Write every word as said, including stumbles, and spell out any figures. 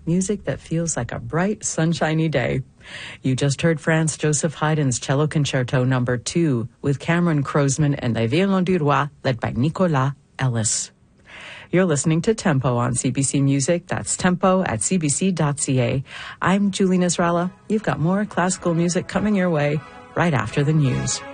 music that feels like a bright, sunshiny day. You just heard Franz Joseph Haydn's Cello Concerto number two with Cameron Crozman and Les Violons du Roi, led by Nicolas Ellis. You're listening to Tempo on C B C Music. That's tempo at c b c dot c a. I'm Julie Nasrallah. You've got more classical music coming your way right after the news.